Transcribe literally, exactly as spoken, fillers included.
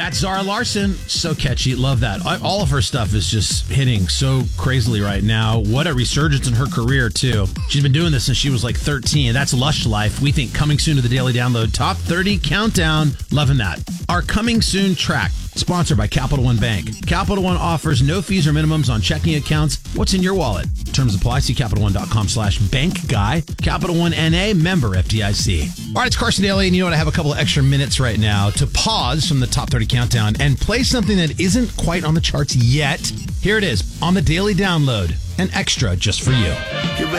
That's Zara Larson. So catchy. Love that. All of her stuff is just hitting so crazily right now. What a resurgence in her career, too. She's been doing this since she was like thirteen. That's Lush Life. We think coming soon to the Daily Download Top thirty Countdown. Loving that. Our coming soon track, sponsored by Capital One Bank. Capital One offers no fees or minimums on checking accounts. What's in your wallet? Terms apply. See CapitalOne.com slash bank guy. Capital One N A, member F D I C. All right, it's Carson Daly, and you know what? I have a couple of extra minutes right now to pause from the Top thirty Countdown and play something that isn't quite on the charts yet. Here it is on the Daily Download, an extra just for you.